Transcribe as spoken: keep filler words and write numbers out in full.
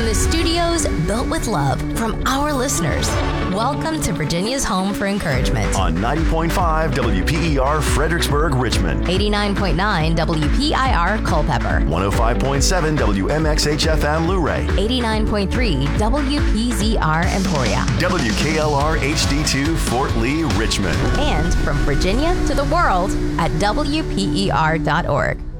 the studios built with love from our listeners. Welcome to Virginia's home for encouragement. On ninety point five W P E R Fredericksburg, Richmond. eighty-nine point nine W P I R Culpeper. one oh five point seven W M X H F M Luray. eighty-nine point three W P Z R Emporia. W K L R H D two Fort Lee, Richmond. And from Virginia to the world at W P E R dot org.